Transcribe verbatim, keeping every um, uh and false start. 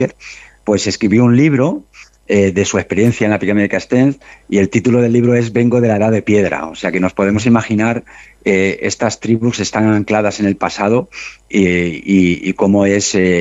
pues escribió un libro eh, de su experiencia en la pirámide de Castés, y el título del libro es Vengo de la Edad de Piedra. O sea que nos podemos imaginar eh, estas tribus están ancladas en el pasado, y, y, y cómo es... Eh,